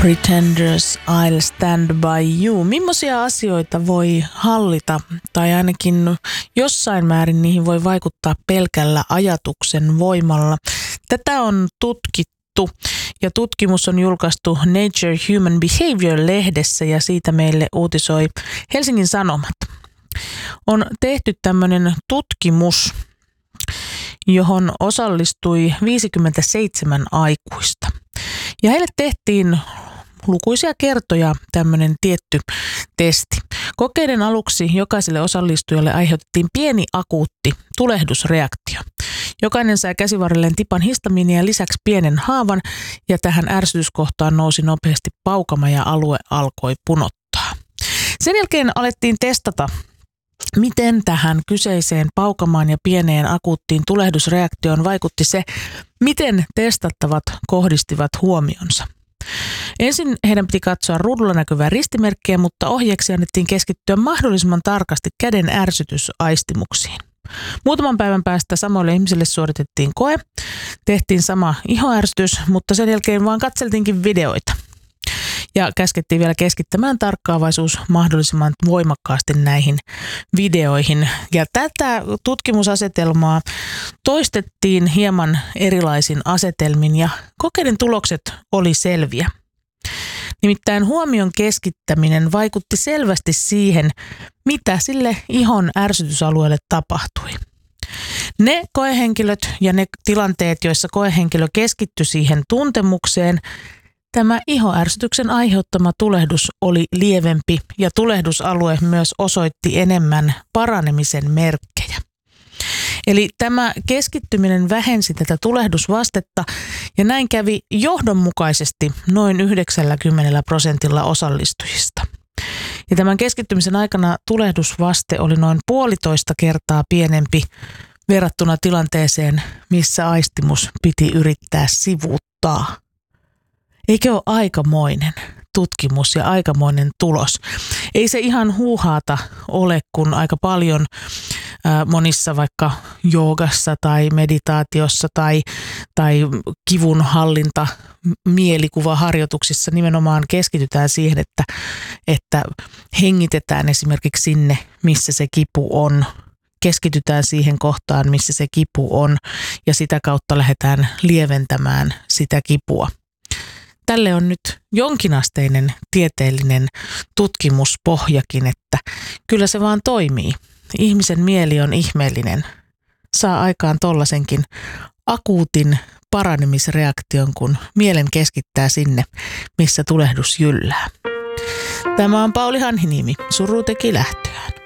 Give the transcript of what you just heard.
Pretenders, I'll stand by you. Millaisia asioita voi hallita tai ainakin jossain määrin niihin voi vaikuttaa pelkällä ajatuksen voimalla? Tätä on tutkittu ja tutkimus on julkaistu Nature Human Behavior-lehdessä ja siitä meille uutisoi Helsingin Sanomat. On tehty tämmöinen tutkimus, johon osallistui 57 aikuista. Ja heille tehtiin lukuisia kertoja tämmöinen tietty testi. Kokeiden aluksi jokaiselle osallistujalle aiheutettiin pieni akuutti tulehdusreaktio. Jokainen sai käsivarrelleen tipan histamiinia ja lisäksi pienen haavan ja tähän ärsytyskohtaan nousi nopeasti paukama ja alue alkoi punottaa. Sen jälkeen alettiin testata, miten tähän kyseiseen paukamaan ja pieneen akuuttiin tulehdusreaktioon vaikutti se, miten testattavat kohdistivat huomionsa. Ensin heidän piti katsoa ruudulla näkyvää ristimerkkiä, mutta ohjeeksi annettiin keskittyä mahdollisimman tarkasti käden ärsytysaistimuksiin. Muutaman päivän päästä samoille ihmisille suoritettiin koe, tehtiin sama ihoärsytys, mutta sen jälkeen vaan katseltiinkin videoita. Ja käskettiin vielä keskittämään tarkkaavaisuus mahdollisimman voimakkaasti näihin videoihin. Ja tätä tutkimusasetelmaa toistettiin hieman erilaisin asetelmin ja kokeiden tulokset oli selviä. Nimittäin huomion keskittäminen vaikutti selvästi siihen, mitä sille ihon ärsytysalueelle tapahtui. Ne koehenkilöt ja ne tilanteet, joissa koehenkilö keskittyi siihen tuntemukseen, tämä ihoärsytyksen aiheuttama tulehdus oli lievempi ja tulehdusalue myös osoitti enemmän paranemisen merkkejä. Eli tämä keskittyminen vähensi tätä tulehdusvastetta ja näin kävi johdonmukaisesti noin 90% osallistujista. Ja tämän keskittymisen aikana tulehdusvaste oli noin 1,5 kertaa pienempi verrattuna tilanteeseen, missä aistimus piti yrittää sivuuttaa. Eikö ole aikamoinen tutkimus ja aikamoinen tulos? Ei se ihan huuhaata ole, kun aika paljon monissa vaikka joogassa tai meditaatiossa tai kivunhallinta mielikuvaharjoituksissa nimenomaan keskitytään siihen, että hengitetään esimerkiksi sinne, missä se kipu on. Keskitytään siihen kohtaan, missä se kipu on ja sitä kautta lähdetään lieventämään sitä kipua. Tälle on nyt jonkinasteinen tieteellinen tutkimuspohjakin, että kyllä se vaan toimii. Ihmisen mieli on ihmeellinen. Saa aikaan tollasenkin akuutin paranemisreaktion, kun mielen keskittää sinne, missä tulehdus jyllää. Tämä on Pauli Hanhiniemi. Suru teki lähtöään.